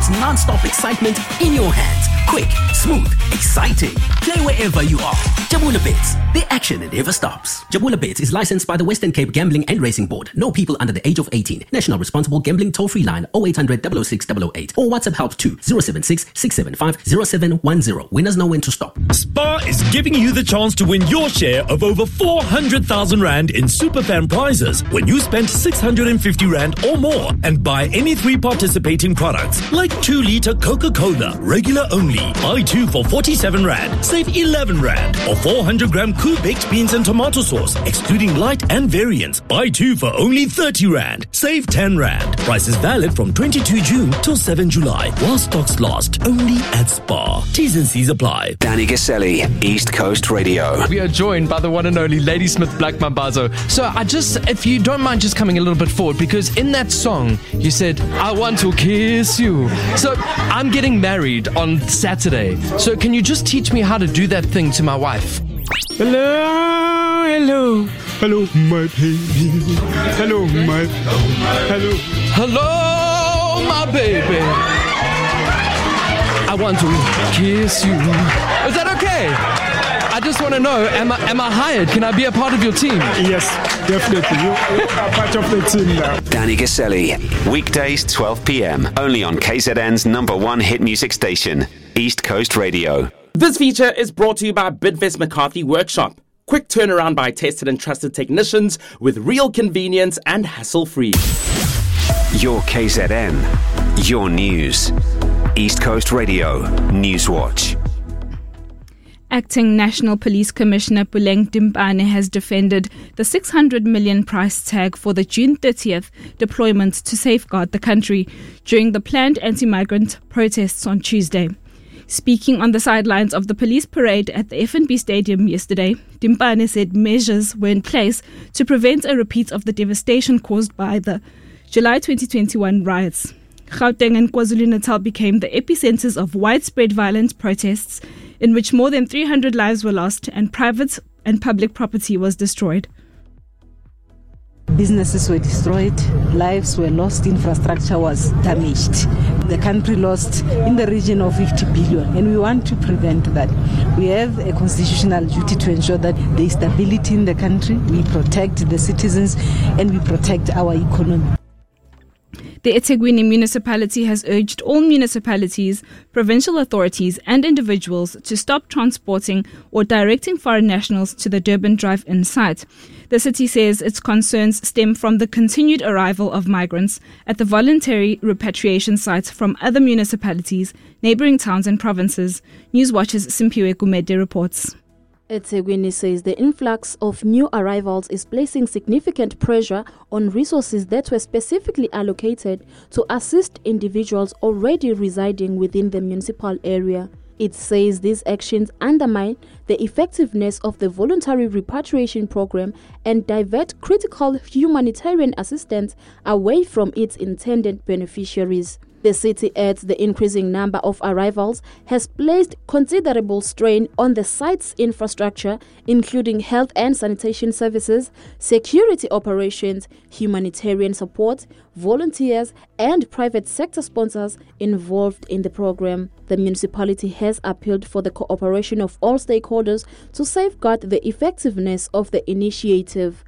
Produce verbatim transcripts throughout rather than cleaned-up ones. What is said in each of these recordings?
It's non-stop excitement in your hands. Quick, smooth, exciting. Play wherever you are. Jabula Bets. The action never stops. Jabula Bets is licensed by the Western Cape Gambling and Racing Board. No people under the age of eighteen. National Responsible Gambling toll-free line oh eight hundred, double oh six, double oh eight or WhatsApp help to zero seven six, six seven five, zero seven one zero. Winners know when to stop. Spar is giving you the chance to win your share of over four hundred thousand rand in Superfan prizes when you spend six hundred fifty rand or more and buy any three participating products like two litre Coca-Cola, regular only. Buy two for forty-seven rand, save eleven rand. Or four hundred gram Cool baked beans and tomato sauce, excluding light and variants. Buy two for only thirty rand, save ten rand. Price is valid from twenty-second June till seventh July while stocks last. Only at Spar. T's and C's apply. Danny Gaselli, East Coast Radio. We are joined by the one and only Ladysmith Black Mambazo. So I just, if you don't mind just coming a little bit forward, because in that song you said, I want to kiss you. So I'm getting married on Saturday. So can you just teach me how to do that thing to my wife? Hello, hello, hello, my baby. Hello, my, hello. Hello, my baby. I want to kiss you. Is that okay? I just want to know, am I am I hired? Can I be a part of your team? Yes, definitely. You, you are part of the team now. Danny Gaselli, weekdays twelve p.m. only on K Z N's number one hit music station, East Coast Radio. This feature is brought to you by Bidvest McCarthy Workshop. Quick turnaround by tested and trusted technicians with real convenience and hassle-free. Your K Z N, your news. East Coast Radio, Newswatch. Acting National Police Commissioner Puleng Dimpane has defended the six hundred million price tag for the June thirtieth deployment to safeguard the country during the planned anti-migrant protests on Tuesday. Speaking on the sidelines of the police parade at the F N B Stadium yesterday, Dimpane said measures were in place to prevent a repeat of the devastation caused by the July twenty twenty-one riots. Gauteng and KwaZulu-Natal became the epicenters of widespread violent protests in which more than three hundred lives were lost and private and public property was destroyed. Businesses were destroyed, lives were lost, infrastructure was damaged. The country lost in the region of fifty billion, and we want to prevent that. We have a constitutional duty to ensure that there is stability in the country, we protect the citizens, and we protect our economy. The eThekwini municipality has urged all municipalities, provincial authorities and individuals to stop transporting or directing foreign nationals to the Durban Drive-In site. The city says its concerns stem from the continued arrival of migrants at the voluntary repatriation sites from other municipalities, neighbouring towns and provinces. Newswatch's Simpiwe Gumede reports. eThekwini says the influx of new arrivals is placing significant pressure on resources that were specifically allocated to assist individuals already residing within the municipal area. It says these actions undermine the effectiveness of the voluntary repatriation program and divert critical humanitarian assistance away from its intended beneficiaries. The city adds the increasing number of arrivals has placed considerable strain on the site's infrastructure, including health and sanitation services, security operations, humanitarian support, volunteers, and private sector sponsors involved in the program. The municipality has appealed for the cooperation of all stakeholders to safeguard the effectiveness of the initiative.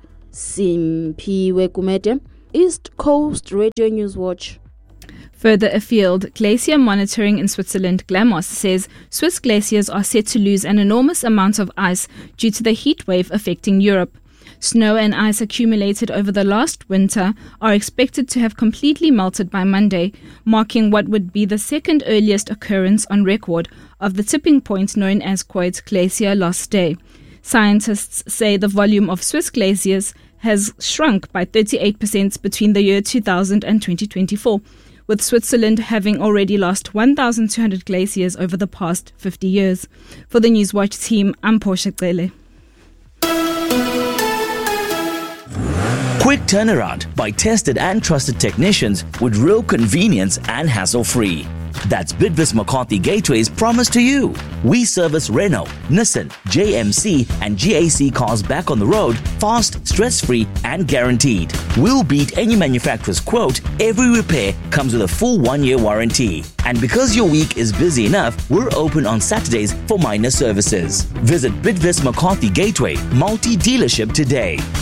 Simpiwe Gumede, East Coast Radio Newswatch. Further afield, glacier monitoring in Switzerland, GLAMOS, says Swiss glaciers are set to lose an enormous amount of ice due to the heat wave affecting Europe. Snow and ice accumulated over the last winter are expected to have completely melted by Monday, marking what would be the second earliest occurrence on record of the tipping point known as Quoit Glacier last day. Scientists say the volume of Swiss glaciers has shrunk by thirty-eight percent between the year two thousand and twenty twenty-four. With Switzerland having already lost one thousand two hundred glaciers over the past fifty years. For the Newswatch team, I'm Portia Cele. Quick turnaround by tested and trusted technicians with real convenience and hassle-free. That's Bidvest McCarthy Gateway's promise to you. We service Renault, Nissan, J M C and G A C cars back on the road, fast, stress-free and guaranteed. We'll beat any manufacturer's quote. Every repair comes with a full one-year warranty. And because your week is busy enough, we're open on Saturdays for minor services. Visit Bidvest McCarthy Gateway multi-dealership today.